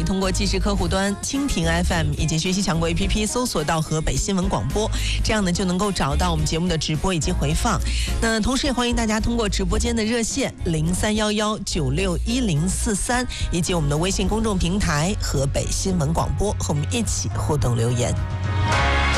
以通过即时客户端蜻蜓 FM 以及学习强国 APP 搜索到河北新闻广播，这样呢就能够找到我们节目的直播以及回放。那同时也欢迎大家通过直播间的热线0311961043以及我们的微信公众平台河北新闻广播和我们一起互动留言。